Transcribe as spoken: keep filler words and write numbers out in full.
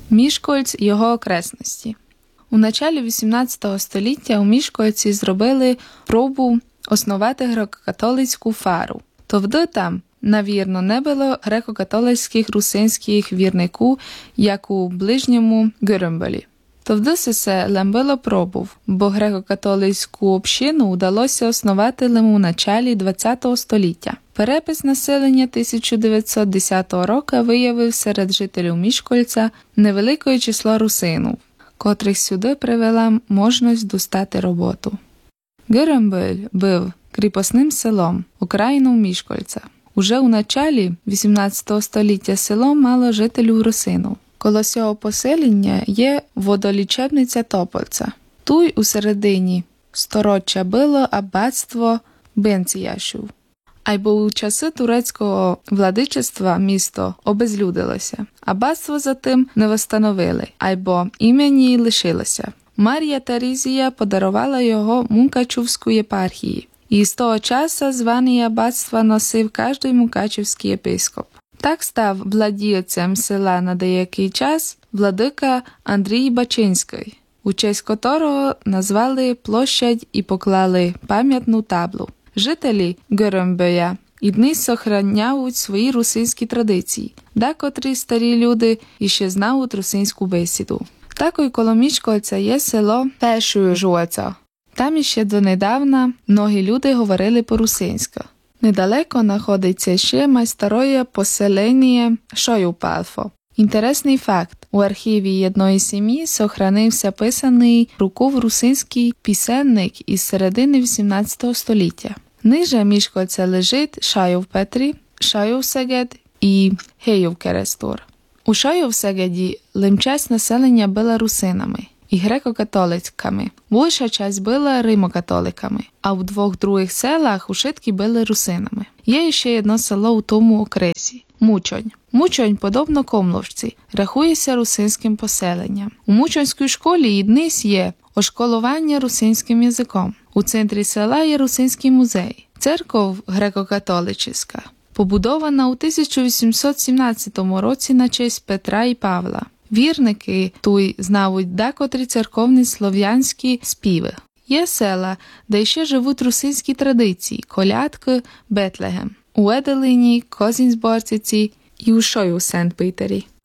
Мішкольц і його окресності. У началі вісімнадцятого століття у Мішкольці зробили пробу основати греко-католицьку фару. Товди там, навірно, не було греко-католицьких русинських вірнику, як у ближньому Гюрюмбелі. Товди се лембило пробув, бо греко-католицьку общину удалося основати лише у началі двадцятого століття. Перепис населення тисяча дев'ятсот десятого року виявив серед жителів Мішкольця невелике число русинів, котрих сюди привела можливість достати роботу. Гюрюмбель був кріпосним селом, окраїною Мішкольця. Уже у началі вісімнадцятого століття село мало жителів русинів. Коло цього поселення є водолічебниця Топольця. Туй у середині сторіччя було аббатство Бенціяшів. Айбо у часи турецького владичества місто обезлюдилося. Аббатство затим не встановили, айбо імені й лишилося. Марія Терезія подарувала його Мукачівську єпархії. І з того часу звання аббатства носив кожний мукачівський єпископ. Так став владійцем села на деякий час владика Андрій Бачинський, у честь котрого назвали площадь і поклали пам'ятну таблу. Жителі Гюрюмбеля і дни сохраняють свої русинські традиції, декотрі старі люди іще знають русинську бесіду. Також коло Мішкольця є село Пешує-Жуеця. Там іще донедавна многі люди говорили по-русинську. Недалеко знаходиться ще майстароє поселення Шоюпалфо. Інтересний факт. У архіві одної сім'ї сохранився писаний рукою русинський пісенник із середини вісімнадцятого століття. Ниже Мішкольця лежить Шайов-Петрі, Шайов-Сегед і Геїв-Керестур. У Шайов-Сегеді лимчасть населення було русинами і греко-католицьками. Більша часть була римо-католиками, а в двох других селах ушитки були русинами. Є ще одне село у тому окресі – Мучонь. Мучонь, подобно Комловці, рахується русинським поселенням. У Мучонській школі і днес є ошколування русинським язиком. У центрі села є русинський музей. Церков греко-католицька, побудована у тисяча вісімсот сімнадцятому році на честь Петра і Павла. Вірники туй знають декотрі церковні слов'янські співи. Є села, де ще живуть русинські традиції – колядки, Бетлегем. У Еделині, Козінськборциці і у Шою Сент-Пітері.